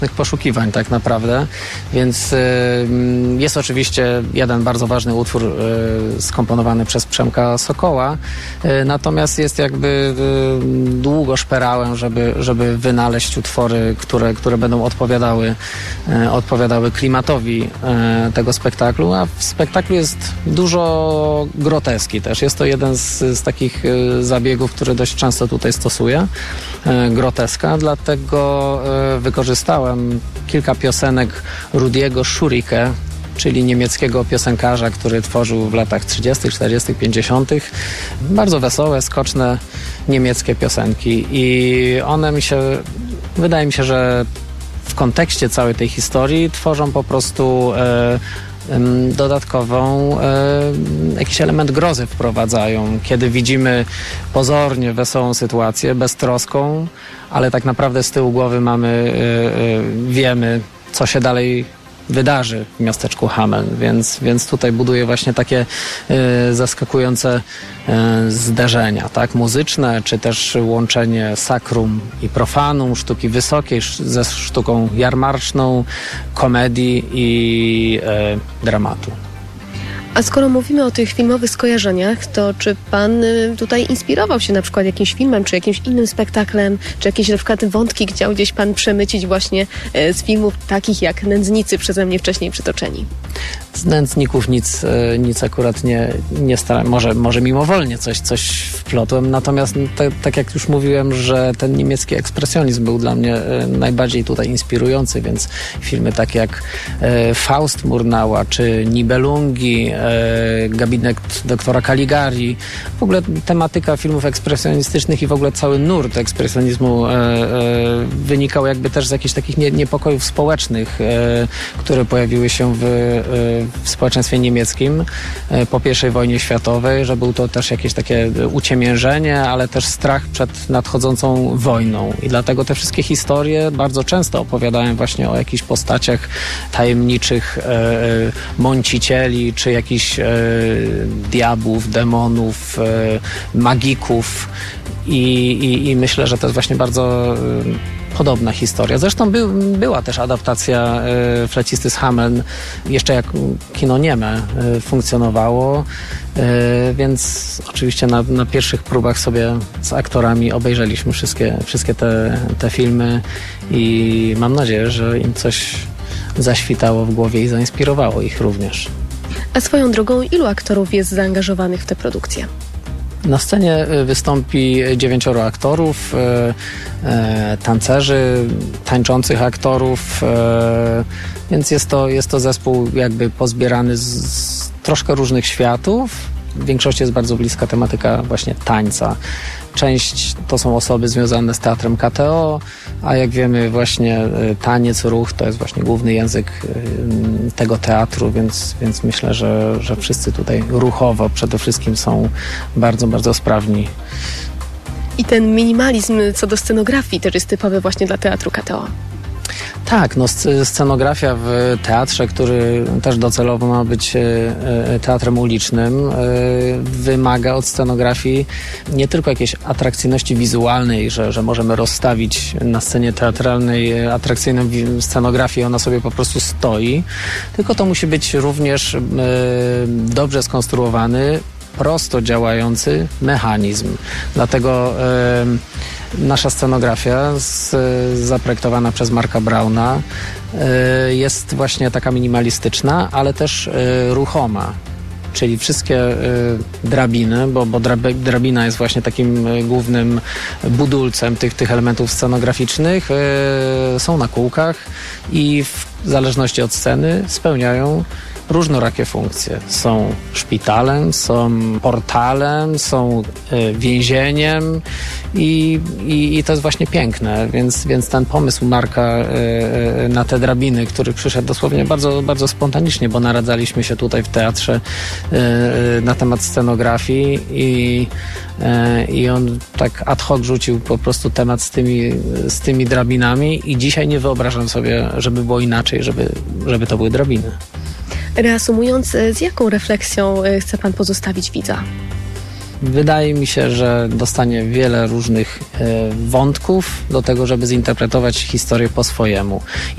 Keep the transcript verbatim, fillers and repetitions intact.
poszukiwań tak naprawdę, więc y, jest oczywiście jeden bardzo ważny utwór y, skomponowany przez Przemka Sokoła, y, natomiast jest jakby y, długo szperałem, żeby, żeby wynaleźć utwory, które, które będą odpowiadały, y, odpowiadały klimatowi y, tego spektaklu, a w spektaklu jest dużo groteski też. Jest to jeden z, z takich y, zabiegów, który dość często tutaj stosuję, y, groteska, dlatego y, wykorzystałem kilka piosenek Rudiego Schurike, czyli niemieckiego piosenkarza, który tworzył w latach trzydziestych, czterdziestych, pięćdziesiątych bardzo wesołe, skoczne niemieckie piosenki i one mi się, wydaje mi się, że w kontekście całej tej historii tworzą po prostu e, dodatkową, e, jakiś element grozy wprowadzają, kiedy widzimy pozornie wesołą sytuację, beztroską, ale tak naprawdę z tyłu głowy mamy, e, e, wiemy, co się dalej wydarzy w miasteczku Hameln, więc, więc tutaj buduje właśnie takie e, zaskakujące e, zderzenia, tak, muzyczne, czy też łączenie sakrum i profanum, sztuki wysokiej ze sztuką jarmarczną, komedii i e, dramatu. A skoro mówimy o tych filmowych skojarzeniach, to czy pan tutaj inspirował się na przykład jakimś filmem, czy jakimś innym spektaklem, czy jakieś na przykład wątki chciał gdzieś pan przemycić właśnie z filmów takich jak Nędznicy przeze mnie wcześniej przytoczeni? Z Nędzników nic, nic akurat nie, nie starałem. Może, może mimowolnie coś, coś wplotłem, natomiast te, tak jak już mówiłem, że ten niemiecki ekspresjonizm był dla mnie najbardziej tutaj inspirujący, więc filmy takie jak Faust Murnała, czy Nibelungi, Gabinet doktora Caligari, w ogóle tematyka filmów ekspresjonistycznych i w ogóle cały nurt ekspresjonizmu wynikał jakby też z jakichś takich niepokojów społecznych, które pojawiły się w w społeczeństwie niemieckim po pierwszej wojnie światowej, że był to też jakieś takie uciemiężenie, ale też strach przed nadchodzącą wojną. I dlatego te wszystkie historie bardzo często opowiadają właśnie o jakichś postaciach tajemniczych e, mącicieli, czy jakichś e, diabłów, demonów, e, magików. I, i, I myślę, że to jest właśnie bardzo e, podobna historia. Zresztą by, była też adaptacja y, Flecisty z Hameln, jeszcze jak kino nieme y, funkcjonowało, y, więc oczywiście na, na pierwszych próbach sobie z aktorami obejrzeliśmy wszystkie, wszystkie te, te filmy i mam nadzieję, że im coś zaświtało w głowie i zainspirowało ich również. A swoją drogą, ilu aktorów jest zaangażowanych w tę produkcję? Na scenie wystąpi dziewięcioro aktorów, e, tancerzy, tańczących aktorów, e, więc jest to, jest to zespół jakby pozbierany z, z troszkę różnych światów. W większości jest bardzo bliska tematyka właśnie tańca. Część to są osoby związane z teatrem K T O, a jak wiemy właśnie taniec, ruch to jest właśnie główny język tego teatru, więc, więc myślę, że, że wszyscy tutaj ruchowo przede wszystkim są bardzo, bardzo sprawni. I ten minimalizm co do scenografii też jest typowy właśnie dla teatru K T O. Tak, no scenografia w teatrze, który też docelowo ma być teatrem ulicznym, wymaga od scenografii nie tylko jakiejś atrakcyjności wizualnej, że, że możemy rozstawić na scenie teatralnej atrakcyjną scenografię, ona sobie po prostu stoi, tylko to musi być również dobrze skonstruowany, prosto działający mechanizm. Dlatego y, nasza scenografia z, zaprojektowana przez Marka Brauna y, jest właśnie taka minimalistyczna, ale też y, ruchoma. Czyli wszystkie y, drabiny, bo, bo drabina jest właśnie takim y, głównym budulcem tych, tych elementów scenograficznych, y, są na kółkach i w zależności od sceny spełniają różnorakie funkcje. Są szpitalem, są portalem, są y, więzieniem i, i, i to jest właśnie piękne, więc, więc ten pomysł Marka y, y, na te drabiny, który przyszedł dosłownie bardzo, bardzo spontanicznie, bo naradzaliśmy się tutaj w teatrze y, y, na temat scenografii i, y, i on tak ad hoc rzucił po prostu temat z tymi, z tymi drabinami i dzisiaj nie wyobrażam sobie, żeby było inaczej, żeby, żeby to były drabiny. Reasumując, z jaką refleksją chce pan pozostawić widza? wydaje mi się, że dostanie wiele różnych e, wątków do tego, żeby zinterpretować historię po swojemu.